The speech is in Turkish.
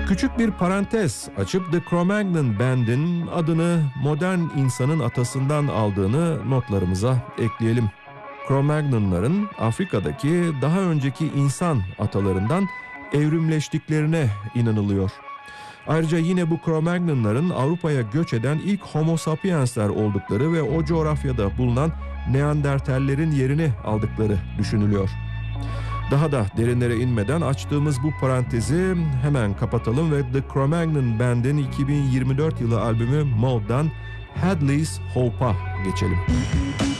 Küçük bir parantez açıp The Cro-Magnon Band'in adını modern insanın atasından aldığını notlarımıza ekleyelim. Cro-Magnonların Afrika'daki daha önceki insan atalarından evrimleştiklerine inanılıyor. Ayrıca yine bu Cro-Magnonların Avrupa'ya göç eden ilk Homo sapiensler oldukları ve o coğrafyada bulunan Neandertallerin yerini aldıkları düşünülüyor. Daha da derinlere inmeden açtığımız bu parantezi hemen kapatalım ve The Cro-Magnon Band'in 2024 yılı albümü Mode'dan Hadley's Hope'a geçelim.